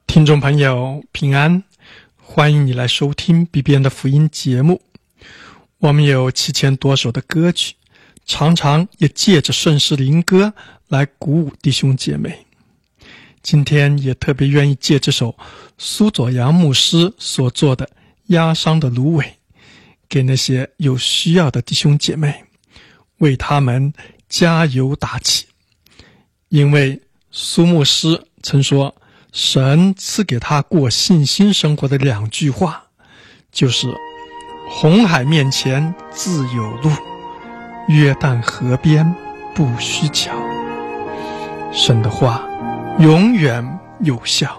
听众朋友平安，欢迎你来收听 BBN 的福音节目。我们有7000多首的歌曲，常常也借着顺时灵歌来鼓舞弟兄姐妹。今天也特别愿意借这首苏佐阳牧师所做的《压伤的芦苇》，给那些有需要的弟兄姐妹，为他们加油打气。因为苏牧师曾说，神赐给他过信心生活的2句话，就是红海面前自有路，约旦河边不需桥。神的话永远有效。